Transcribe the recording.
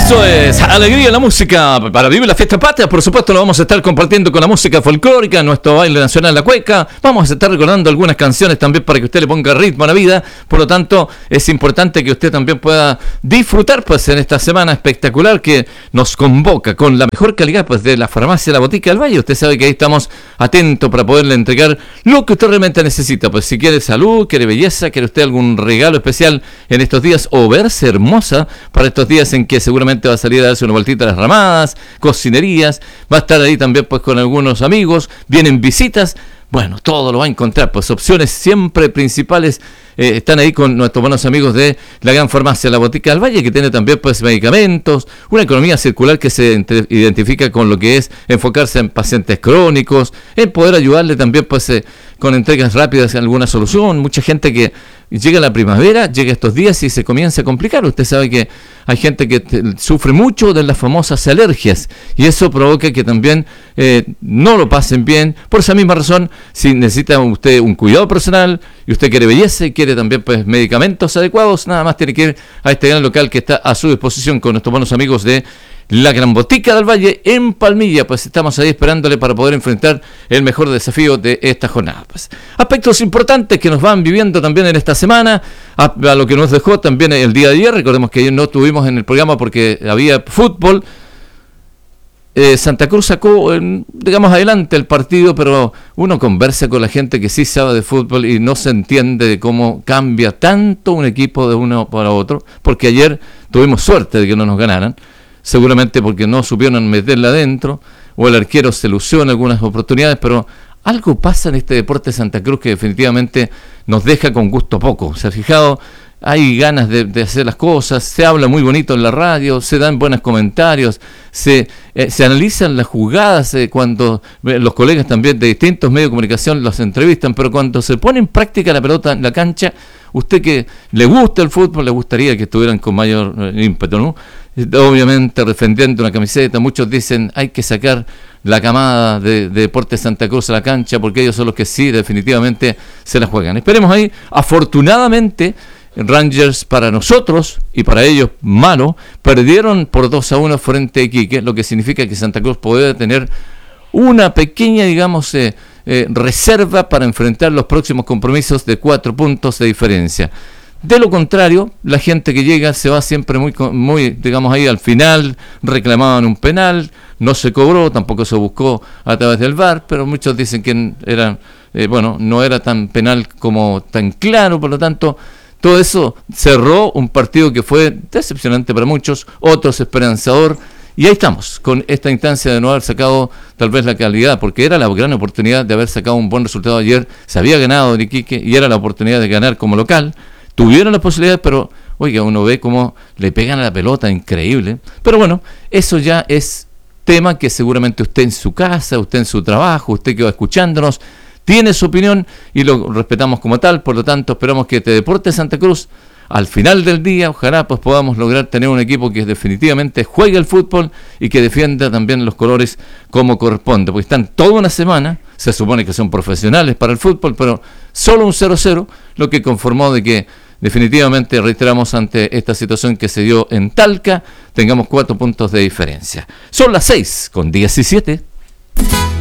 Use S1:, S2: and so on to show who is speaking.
S1: Eso es alegría en la música para vivir la fiesta patria. Por supuesto, lo vamos a estar compartiendo con la música folclórica, nuestro baile nacional, la cueca. Vamos a estar recordando algunas canciones también para que usted le ponga ritmo a la vida. Por lo tanto, es importante que usted también pueda disfrutar pues en esta semana espectacular que nos convoca con la mejor calidad pues de la farmacia La Botica del Valle. Usted sabe que ahí estamos atentos para poderle entregar lo que usted realmente necesita. Pues si quiere salud, quiere belleza, quiere usted algún regalo especial en estos días o verse hermosa para estos días en que seguramente va a salir a darse una vueltita a las ramadas, cocinerías, va a estar ahí también pues con algunos amigos, vienen visitas, bueno, todo lo va a encontrar, pues opciones siempre principales están ahí con nuestros buenos amigos de la gran farmacia La Botica del Valle, que tiene también pues medicamentos, una economía circular que se identifica con lo que es enfocarse en pacientes crónicos, en poder ayudarle también pues con entregas rápidas en alguna solución. Mucha gente que llega la primavera, llega estos días y se comienza a complicar. Usted sabe que hay gente que sufre mucho de las famosas alergias y eso provoca que también no lo pasen bien. Por esa misma razón, si necesita usted un cuidado personal y usted quiere belleza y quiere también pues medicamentos adecuados, nada más tiene que ir a este gran local que está a su disposición con nuestros buenos amigos de la Gran Botica del Valle en Palmilla. Pues estamos ahí esperándole para poder enfrentar el mejor desafío de esta jornada. Pues aspectos importantes que nos van viviendo también en esta semana, a lo que nos dejó también el día de ayer. Recordemos que ayer no estuvimos en el programa porque había fútbol. Santa Cruz sacó, digamos, adelante el partido, pero uno conversa con la gente que sí sabe de fútbol y no se entiende de cómo cambia tanto un equipo de uno para otro, porque ayer tuvimos suerte de que no nos ganaran, seguramente porque no supieron meterla adentro, o el arquero se lució en algunas oportunidades, pero algo pasa en este deporte de Santa Cruz que definitivamente nos deja con gusto poco. ¿Se ha fijado? Hay ganas de hacer las cosas, se habla muy bonito en la radio, se dan buenos comentarios, se analizan las jugadas cuando los colegas también de distintos medios de comunicación los entrevistan, pero cuando se pone en práctica la pelota en la cancha, usted que le gusta el fútbol, le gustaría que estuvieran con mayor ímpetu, ¿no? Obviamente defendiendo una camiseta, muchos dicen hay que sacar la camada de Deportes Santa Cruz a la cancha porque ellos son los que sí definitivamente se la juegan. Esperemos ahí, afortunadamente Rangers para nosotros y para ellos malo, perdieron por 2-1 frente a Iquique, lo que significa que Santa Cruz puede tener una pequeña, digamos, reserva para enfrentar los próximos compromisos de 4 puntos de diferencia. De lo contrario, la gente que llega se va siempre muy, digamos, ahí al final, reclamaban un penal, no se cobró, tampoco se buscó a través del VAR, pero muchos dicen que no era tan penal como tan claro, por lo tanto, todo eso cerró un partido que fue decepcionante para muchos, otros esperanzador, y ahí estamos, con esta instancia de no haber sacado tal vez la calidad, porque era la gran oportunidad de haber sacado un buen resultado ayer, se había ganado en Iquique y era la oportunidad de ganar como local, tuvieron las posibilidades, pero oiga, uno ve cómo le pegan a la pelota, increíble, pero bueno, eso ya es tema que seguramente usted en su casa, usted en su trabajo, usted que va escuchándonos, tiene su opinión y lo respetamos como tal. Por lo tanto, esperamos que Deportes Santa Cruz, al final del día, ojalá pues podamos lograr tener un equipo que definitivamente juegue el fútbol y que defienda también los colores como corresponde, porque están toda una semana, se supone que son profesionales para el fútbol, pero solo un 0-0, lo que conformó de que definitivamente, reiteramos, ante esta situación que se dio en Talca, tengamos 4 puntos de diferencia. Son las 6:17.